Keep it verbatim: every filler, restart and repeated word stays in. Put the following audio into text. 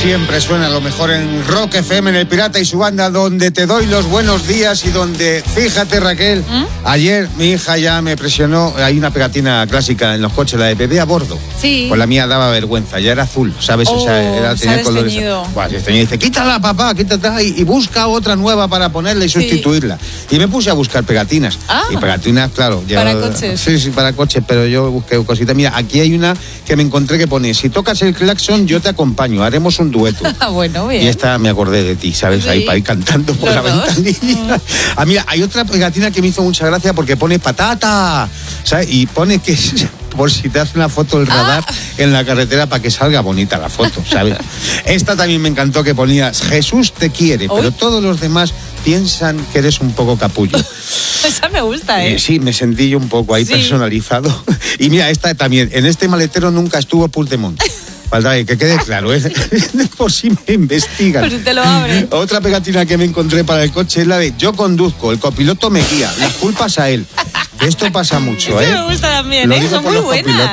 Siempre suena lo mejor en Rock F M, en El Pirata y su banda, donde te doy los buenos días y donde, fíjate, Raquel, ¿Mm? ayer mi hija ya me presionó. Hay una pegatina clásica en los coches, la de bebé a bordo. Sí. Pues la mía daba vergüenza, ya era azul, ¿sabes? Oh, o sea, era, tenía colores. Buah, se y dice, quítala, papá, quítala y, y busca otra nueva para ponerla y sí. sustituirla. Y me puse a buscar pegatinas. Ah. Y pegatinas, claro. Ya, para coches. Sí, sí, para coches, pero yo busqué cositas. Mira, aquí hay una que me encontré que pone, si tocas el claxon, yo te acompaño, haremos un dueto. Bueno, bien. Y esta me acordé de ti, ¿sabes? Sí. Ahí para ir cantando por Los la dos. ventanilla. Mm. Ah, mira, hay otra pegatina que me hizo mucha gracia porque pone patata, ¿sabes? Y pone que por si te hace una foto el radar ah. en la carretera para que salga bonita la foto, ¿sabes? Esta también me encantó, que ponía Jesús te quiere, Uy. pero todos los demás piensan que eres un poco capullo. Esa me gusta, ¿eh? eh sí, me sentí yo un poco ahí sí. personalizado. Y mira, esta también, en este maletero nunca estuvo Puigdemont. Falta que quede claro, ¿eh? Por si me investigan. Pues si te lo abren. Otra pegatina que me encontré para el coche es la de yo conduzco, el copiloto me guía, las culpas a él. Esto pasa mucho, ¿eh? Eso me gusta también, ¿eh? Son muy buenas.